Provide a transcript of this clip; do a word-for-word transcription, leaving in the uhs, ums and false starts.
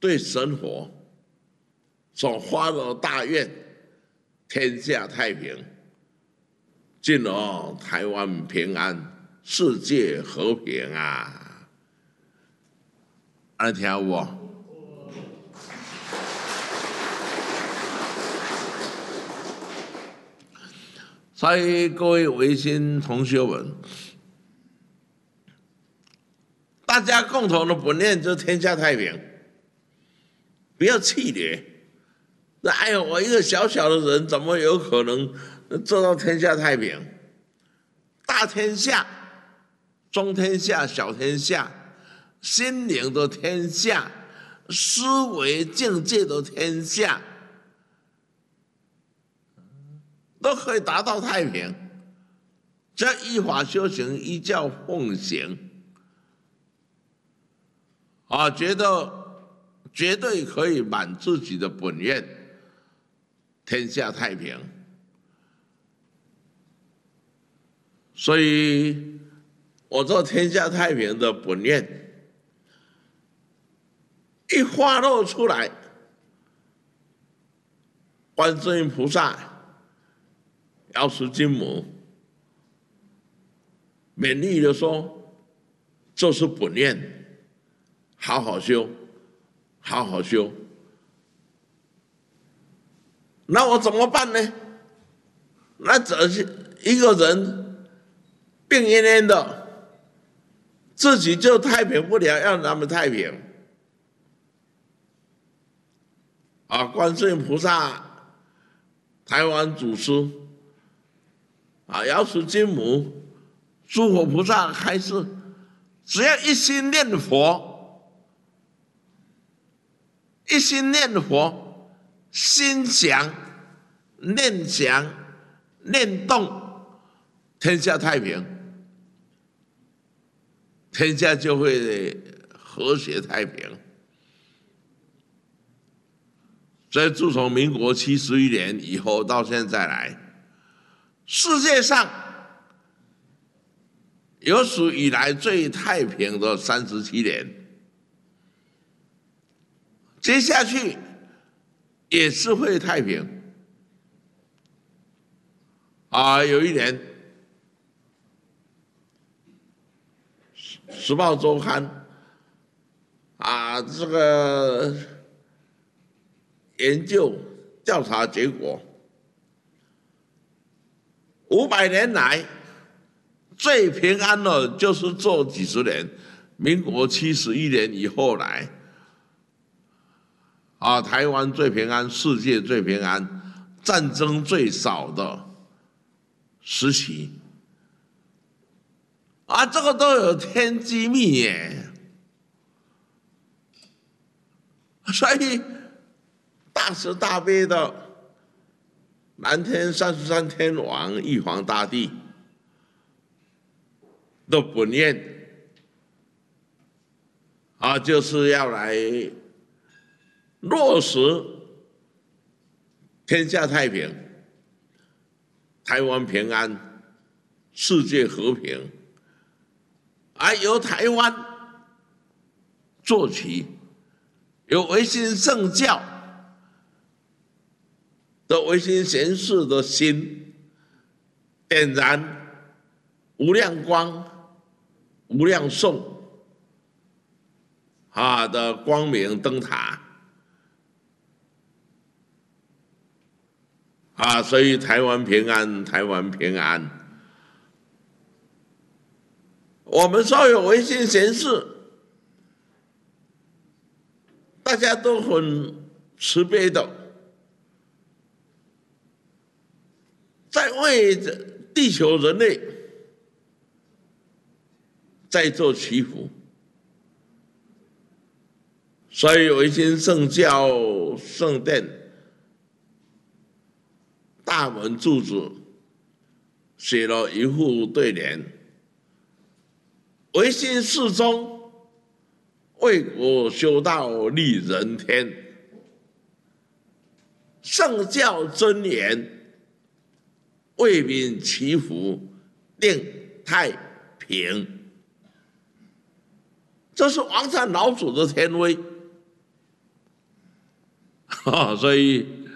对神佛所发的大愿，天下太平，进而台湾平安，世界和平啊！安听有无？所以各位维新同学们，大家共同的本念就是天下太平，不要气馁。哎呦，我一个小小的人，怎么有可能做到天下太平？大天下、中天下、小天下，心灵的天下，思维境界的天下，都可以达到太平。只要依法修行，依教奉行，啊，觉得绝对可以满自己的本愿，天下太平。所以，我做天下太平的本愿一发露出来，观世音菩萨、药师金母勉励的说：“这是本愿，好好修，好好修。”那我怎么办呢？那只是一个人病恹恹的，自己就太平不了，要他们太平。啊，观世音菩萨、台湾祖师、啊，药师金母、诸佛菩萨开示，只要一心念佛，一心念佛，心想、念想、念动，天下太平，天下就会和谐太平。所以，自从民国七十一年以后到现在来，世界上有史以来最太平的三十七年，接下去也是会太平。啊，有一年，《时报周刊》啊，这个研究调查结果，五百年来最平安的就是这几十年，民国七十一年以后来，啊，台湾最平安，世界最平安，战争最少的时期，啊，这个都有天机密耶，所以大慈大悲的南天三十三天王玉皇大帝的本愿啊，就是要来落实天下太平、台湾平安、世界和平，而由台湾做起，由维新圣教的维新贤士的心点燃无量光、无量颂啊的光明灯塔啊，所以台湾平安，台湾平安。我们所有维新贤士，大家都很慈悲的，在为地球人类在做祈福，所以维新圣教圣殿大门柱子写了一副对联：维新事宗，为国修道利人天；圣教真言，为民祈福定太平。这是王禅老祖的天威啊，所以